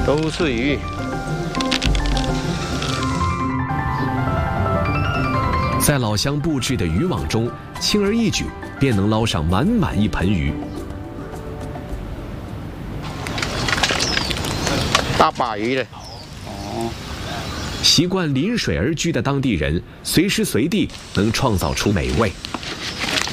都是鱼。 在老乡布置的渔网中，轻而易举便能捞上满满一盆鱼。 大把鱼了。 习惯临水而居的当地人，随时随地能创造出美味。